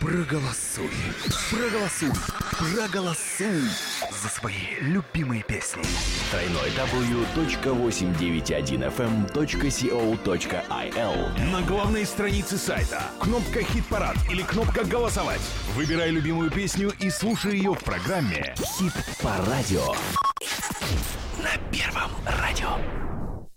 Проголосуй, проголосуй, проголосуй за свои любимые песни. www.891fm.co.il. На главной странице сайта кнопка «Хит-парад» или кнопка «Голосовать». Выбирай любимую песню и слушай ее в программе «Хит по радио» на Первом радио.